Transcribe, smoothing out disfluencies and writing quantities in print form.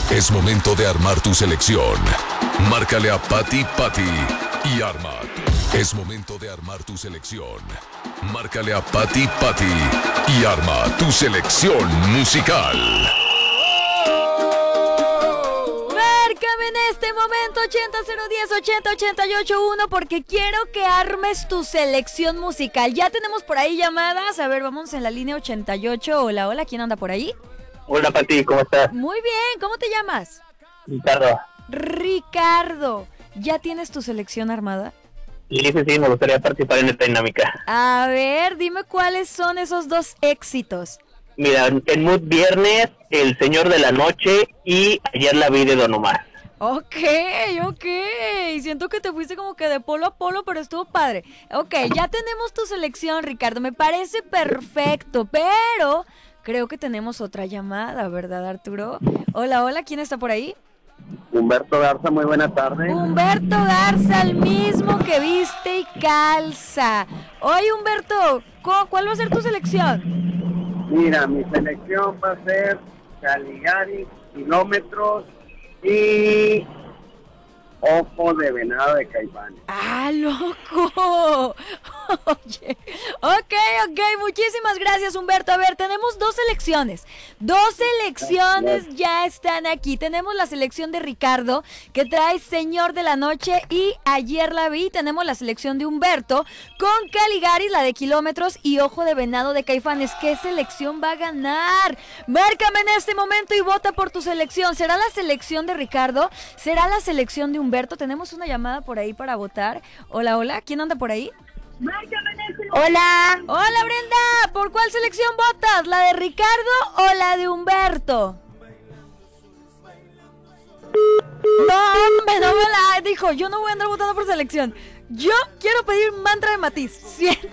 Es momento de armar tu selección. Márcale a Pati y arma. Es momento de armar tu selección. Márcale a Pati y arma tu selección musical. Márcame en este momento 80 010 80 88 1 porque quiero que armes tu selección musical. Ya tenemos por ahí llamadas. A ver, vamos en la línea 88. Hola, hola, ¿quién anda por ahí? Hola Pati, ¿cómo estás? Muy bien, ¿cómo te llamas? Ricardo. Ricardo, ¿ya tienes tu selección armada? Sí, me gustaría participar en esta dinámica. A ver, dime cuáles son esos dos éxitos. Mira, en Mood Viernes, El Señor de la Noche y Ayer la vi de Don Omar. Ok. Siento que te fuiste como que de polo a polo, pero estuvo padre. Ok, ya tenemos tu selección, Ricardo. Me parece perfecto, pero creo que tenemos otra llamada, ¿verdad, Arturo? Hola, hola, ¿quién está por ahí? Humberto Garza, muy buena tarde. Humberto Garza, el mismo que viste y calza. Oye, Humberto, ¿cuál va a ser tu selección? Mira, mi selección va a ser Caligari, Kilómetros y Ojo de Venado de Caifanes. ¡Ah, loco! Oye, ok, muchísimas gracias, Humberto. A ver, tenemos dos selecciones ya están aquí. Tenemos la selección de Ricardo, que trae Señor de la Noche y Ayer la vi. Tenemos la selección de Humberto con Caligari, la de Kilómetros y Ojo de Venado de Caifanes. ¿Qué selección va a ganar? Márcame en este momento y vota por tu selección. ¿Será la selección de Ricardo? ¿Será la selección de Humberto? Tenemos una llamada por ahí para votar. Hola, hola, ¿quién anda por ahí? Hola. Hola, Brenda, ¿por cuál selección votas? ¿La de Ricardo o la de Humberto? No, hombre, no me la dijo. Yo no voy a andar votando por selección. Yo quiero pedir mantra de Matiz.